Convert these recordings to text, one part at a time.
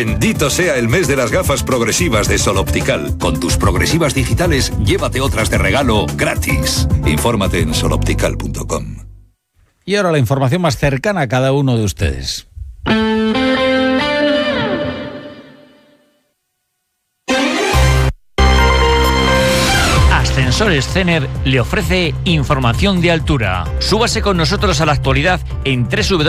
Bendito sea el mes de las gafas progresivas de Sol Optical. Con tus progresivas digitales, llévate otras de regalo gratis. Infórmate en soloptical.com. Y ahora la información más cercana a cada uno de ustedes. Ascensores Cener le ofrece información de altura. Súbase con nosotros a la actualidad en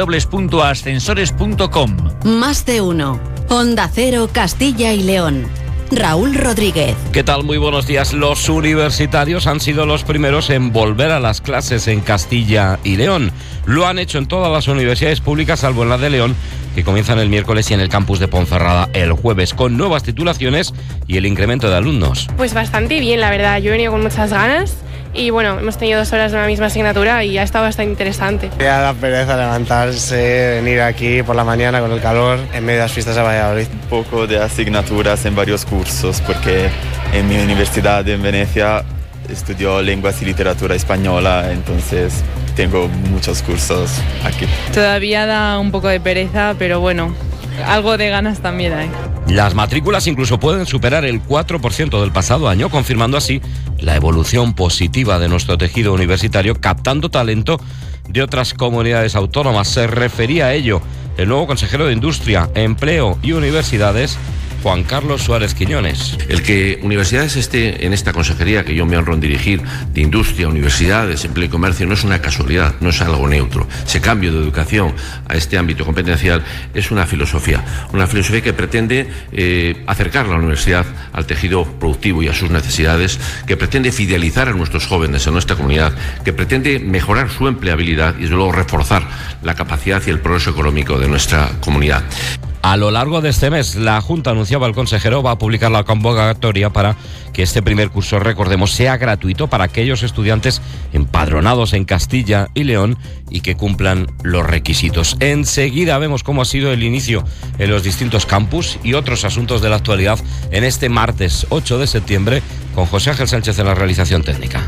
www.ascensores.com. Más de uno. Onda Cero, Castilla y León. Raúl Rodríguez. ¿Qué tal? Muy buenos días. Los universitarios han sido los primeros en volver a las clases en Castilla y León. Lo han hecho en todas las universidades públicas, salvo en la de León, que comienzan el miércoles, y en el campus de Ponferrada el jueves, con nuevas titulaciones y el incremento de alumnos. Pues bastante bien, la verdad. Yo he venido con muchas ganas. Y bueno, hemos tenido 2 horas de una misma asignatura y ha estado bastante interesante. Ya da pereza levantarse, venir aquí por la mañana con el calor en medio de las fiestas de Valladolid. Un poco de asignaturas en varios cursos, porque en mi universidad en Venecia estudio lenguas y literatura española, entonces tengo muchos cursos aquí. Todavía da un poco de pereza, pero bueno, algo de ganas también hay. Las matrículas incluso pueden superar el 4% del pasado año, confirmando así la evolución positiva de nuestro tejido universitario, captando talento de otras comunidades autónomas. Se refería a ello el nuevo consejero de Industria, Empleo y Universidades, Juan Carlos Suárez Quiñones. El que Universidades esté en esta consejería que yo me honro en dirigir, de Industria, Universidades, Empleo y Comercio, no es una casualidad, no es algo neutro. Ese cambio de educación a este ámbito competencial es una filosofía que pretende acercar la universidad al tejido productivo y a sus necesidades, que pretende fidelizar a nuestros jóvenes en nuestra comunidad, que pretende mejorar su empleabilidad y desde luego reforzar la capacidad y el progreso económico de nuestra comunidad. A lo largo de este mes, la Junta, anunciaba el consejero, va a publicar la convocatoria para que este primer curso, recordemos, sea gratuito para aquellos estudiantes empadronados en Castilla y León y que cumplan los requisitos. Enseguida vemos cómo ha sido el inicio en los distintos campus y otros asuntos de la actualidad en este martes 8 de septiembre con José Ángel Sánchez en la realización técnica.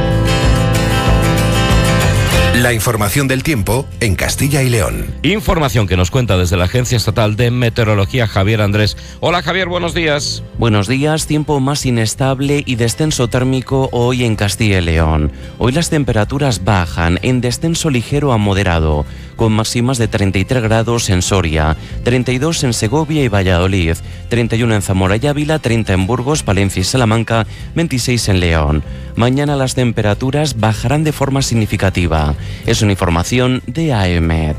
La información del tiempo en Castilla y León. Información que nos cuenta desde la Agencia Estatal de Meteorología, Javier Andrés. Hola Javier, buenos días. Buenos días. Tiempo más inestable y descenso térmico hoy en Castilla y León. Hoy las temperaturas bajan en descenso ligero a moderado, con máximas de 33 grados en Soria, 32 en Segovia y Valladolid, 31 en Zamora y Ávila, 30 en Burgos, Palencia y Salamanca, 26 en León. Mañana las temperaturas bajarán de forma significativa. Es una información de AEMET.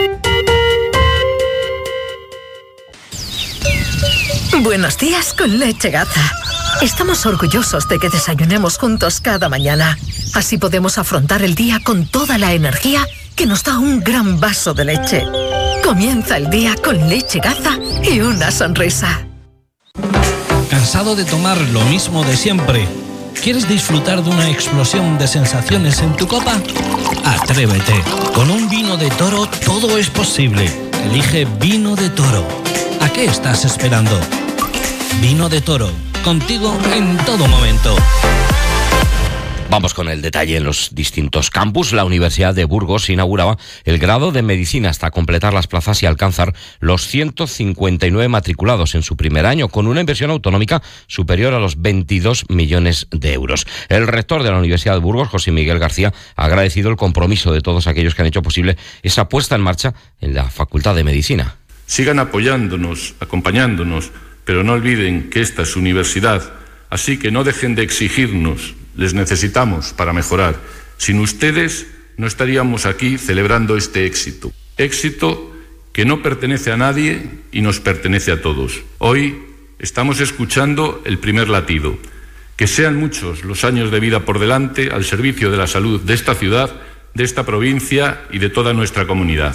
Buenos días con Leche Gaza. Estamos orgullosos de que desayunemos juntos cada mañana. Así podemos afrontar el día con toda la energía que nos da un gran vaso de leche. Comienza el día con Leche Gaza y una sonrisa. ¿Cansado de tomar lo mismo de siempre? ¿Quieres disfrutar de una explosión de sensaciones en tu copa? Atrévete. Con un vino de Toro todo es posible. Elige Vino de Toro. ¿A qué estás esperando? Vino de Toro. Contigo en todo momento. Vamos con el detalle en los distintos campus. La Universidad de Burgos inauguraba el grado de Medicina hasta completar las plazas y alcanzar los 159 matriculados en su primer año, con una inversión autonómica superior a los 22 millones de euros. El rector de la Universidad de Burgos, José Miguel García, ha agradecido el compromiso de todos aquellos que han hecho posible esa puesta en marcha en la Facultad de Medicina. Sigan apoyándonos, acompañándonos, pero no olviden que esta es su universidad, así que no dejen de exigirnos. Les necesitamos para mejorar. Sin ustedes no estaríamos aquí celebrando este éxito. Éxito que no pertenece a nadie y nos pertenece a todos. Hoy estamos escuchando el primer latido. Que sean muchos los años de vida por delante al servicio de la salud de esta ciudad, de esta provincia y de toda nuestra comunidad.